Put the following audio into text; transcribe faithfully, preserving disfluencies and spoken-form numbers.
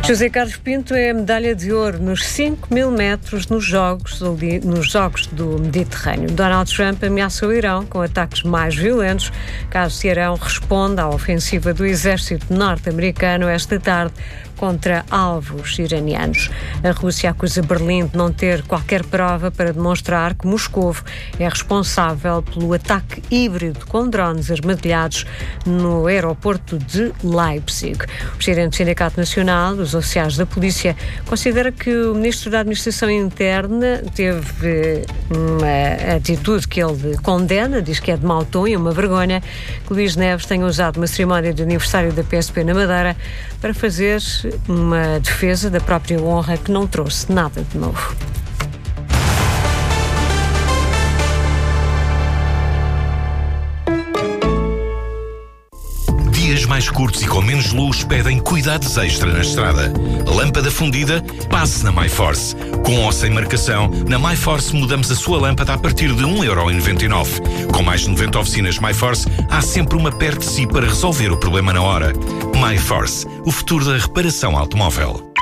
José Carlos Pinto é a medalha de ouro nos cinco mil metros nos Jogos, nos Jogos do Mediterrâneo. Donald Trump ameaça o Irão com ataques mais violentos caso o Irão responda à ofensiva do exército norte-americano esta tarde contra alvos iranianos. A Rússia acusa Berlim de não ter qualquer prova para demonstrar que Moscou é responsável pelo ataque híbrido com drones armadilhados no aeroporto de Leipzig. O presidente do Sindicato Nacional dos Oficiais da Polícia considera que o ministro da Administração Interna teve uma atitude que ele condena, diz que é de mau tom e uma vergonha que Luís Neves tenha usado uma cerimónia de aniversário da P S P na Madeira para fazer uma defesa da própria honra que não trouxe nada de novo. Dias mais curtos e com menos luz pedem cuidados extra na estrada. Lâmpada fundida? Passe na MyForce. Com ou sem marcação, na MyForce mudamos a sua lâmpada a partir de um euro e noventa e nove. Com mais de noventa oficinas MyForce, há sempre uma perto de si para resolver o problema na hora. MyForce, o futuro da reparação automóvel.